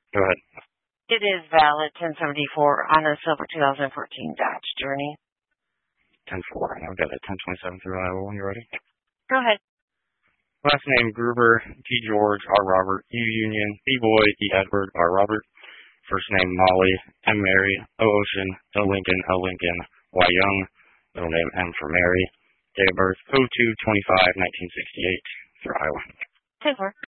Go ahead. It is valid 1074 on a silver 2014 Dodge Journey. 10-4. I've got a 1027 through Iowa when you're ready. Go ahead. Last name, Gruber, T. George, R. Robert, U. Union, B. Boyd, E. Edward, R. Robert. First name, Molly, M. Mary, O. Ocean, L. Lincoln, L. Lincoln, Y. Young. Middle name, M. for Mary. Date of birth, 02/25/1968 through Iowa. 10-4.